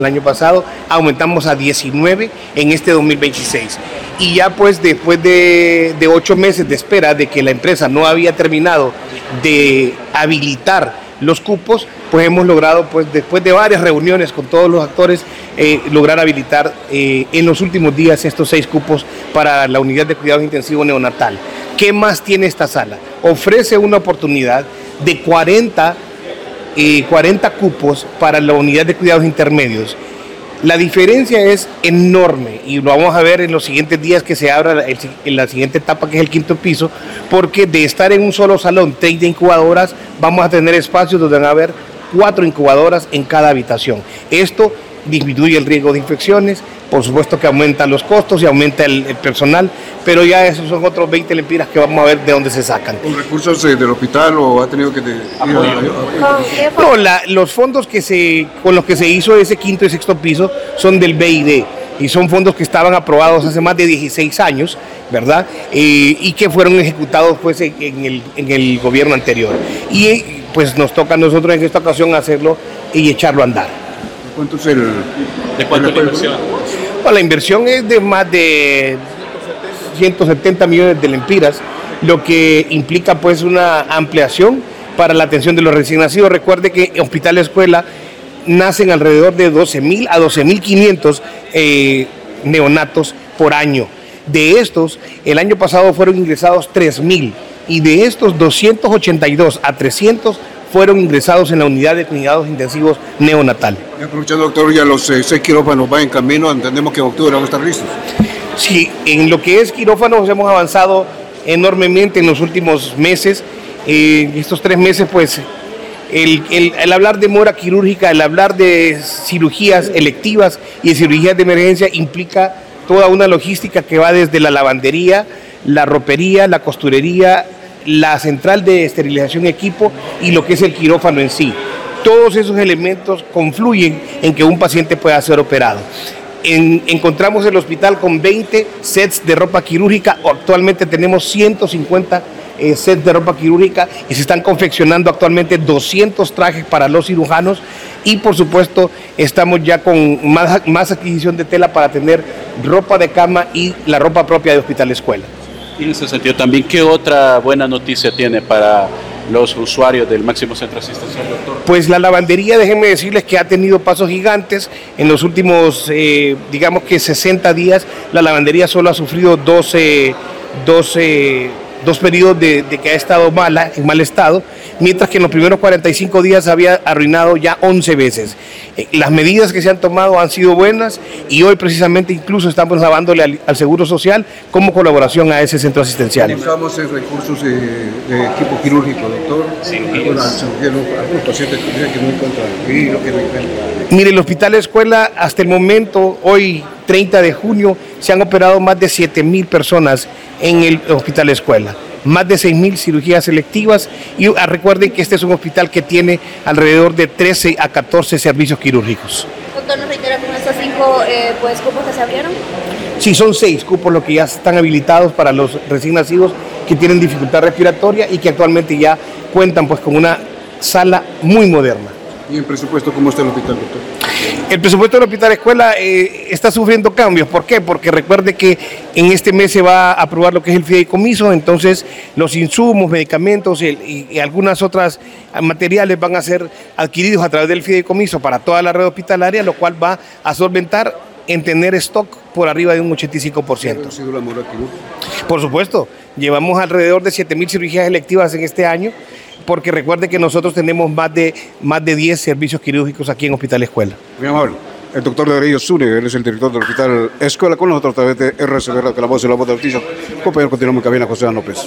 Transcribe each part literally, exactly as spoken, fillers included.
El año pasado aumentamos a diecinueve en este dos mil veintiséis. Y ya pues después de, de ocho meses de espera de que la empresa no había terminado de habilitar los cupos, pues hemos logrado, pues después de varias reuniones con todos los actores, eh, lograr habilitar eh, en los últimos días estos seis cupos para la unidad de cuidados intensivos neonatal. ¿Qué más tiene esta sala? Ofrece una oportunidad de cuarenta Eh, cuarenta cupos para la unidad de cuidados intermedios. La diferencia es enorme y lo vamos a ver en los siguientes días que se abra el, en la siguiente etapa, que es el quinto piso, porque de estar en un solo salón, treinta incubadoras, vamos a tener espacios donde van a haber cuatro incubadoras en cada habitación. Esto disminuye el riesgo de infecciones, por supuesto que aumenta los costos y aumenta el, el personal, pero ya esos son otros veinte lempiras que vamos a ver de dónde se sacan. ¿Con recursos eh, del hospital o ha tenido que... Te, no, la, los fondos que se, con los que se hizo ese quinto y sexto piso son del B I D y son fondos que estaban aprobados hace más de dieciséis años, ¿verdad? Eh, y que fueron ejecutados pues en, en, el, en el gobierno anterior. Y pues nos toca a nosotros en esta ocasión hacerlo y echarlo a andar. ¿Cuánto es el, ¿De cuánto es la inversión? Bueno, la inversión es de más de ciento setenta millones de lempiras, lo que implica pues una ampliación para la atención de los recién nacidos. Recuerde que en Hospital Escuela nacen alrededor de doce mil a doce mil quinientos eh, neonatos por año. De estos, el año pasado fueron ingresados tres mil y de estos doscientos ochenta y dos a trescientos fueron ingresados en la unidad de cuidados intensivos neonatal. Aprovechando, doctor, ya los eh, seis quirófanos van en camino, entendemos que en octubre van a estar listos. Sí, en lo que es quirófanos hemos avanzado enormemente en los últimos meses. En eh, estos tres meses, pues, el, el, el hablar de mora quirúrgica, el hablar de cirugías electivas y de cirugías de emergencia implica toda una logística que va desde la lavandería, la ropería, la costurería, la central de esterilización equipo y lo que es el quirófano en sí. Todos esos elementos confluyen en que un paciente pueda ser operado. En, encontramos el hospital con veinte sets de ropa quirúrgica, actualmente tenemos ciento cincuenta eh, sets de ropa quirúrgica y se están confeccionando actualmente doscientos trajes para los cirujanos y por supuesto estamos ya con más, más adquisición de tela para tener ropa de cama y la ropa propia de Hospital Escuela. Y en ese sentido también, ¿qué otra buena noticia tiene para los usuarios del Máximo Centro Asistencial, doctor? Pues la lavandería, déjenme decirles que ha tenido pasos gigantes. En los últimos, eh, digamos que sesenta días, la lavandería solo ha sufrido doce, doce, dos periodos de, de que ha estado mala, en mal estado, mientras que en los primeros cuarenta y cinco días había arruinado ya once veces. Eh, las medidas que se han tomado han sido buenas y hoy precisamente incluso estamos dándole al, al Seguro Social como colaboración a ese centro asistencial. Usamos recursos de, de equipo quirúrgico, doctor. Sí, algunos pacientes que no encuentran lo que no encuentran. Mire, el Hospital Escuela hasta el momento, hoy treinta de junio, se han operado más de siete mil personas en el Hospital Escuela. Más de seis mil cirugías selectivas y ah, recuerden que este es un hospital que tiene alrededor de trece a catorce servicios quirúrgicos. Doctor, ¿nos reitera con estos cinco eh, pues, cupos que se abrieron? Sí, son seis cupos los que ya están habilitados para los recién nacidos que tienen dificultad respiratoria y que actualmente ya cuentan pues con una sala muy moderna. ¿Y en presupuesto cómo está el hospital, doctor? El presupuesto del Hospital Escuela eh, está sufriendo cambios. ¿Por qué? Porque recuerde que en este mes se va a aprobar lo que es el fideicomiso, entonces los insumos, medicamentos y, y, y algunas otras materiales van a ser adquiridos a través del fideicomiso para toda la red hospitalaria, lo cual va a solventar en tener stock por arriba de un ochenta y cinco por ciento. ¿Ha sido la mora quirúrgica? Por supuesto, llevamos alrededor de siete mil cirugías electivas en este año, porque recuerde que nosotros tenemos más de, más de diez servicios quirúrgicos aquí en Hospital Escuela. Muy amable. El doctor Darío Zúñiga, él es el director del Hospital Escuela, con nosotros a través de R C B, la voz y la voz de noticias. Compañero, continuamos en cabina, José Dan López.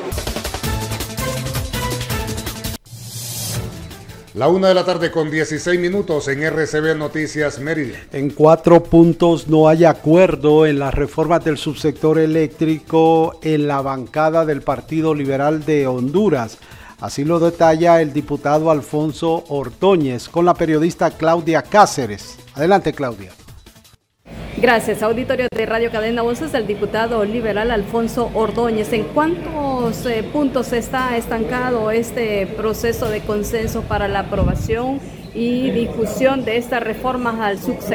La una de la tarde con dieciséis minutos en R C B Noticias Mérida. En cuatro puntos no hay acuerdo en las reformas del subsector eléctrico en la bancada del Partido Liberal de Honduras. Así lo detalla el diputado Alfonso Ordóñez con la periodista Claudia Cáceres. Adelante, Claudia. Gracias, auditorio de Radio Cadena Voces, el diputado liberal Alfonso Ordóñez. ¿En cuántos eh, puntos está estancado este proceso de consenso para la aprobación y discusión de estas reformas al subsector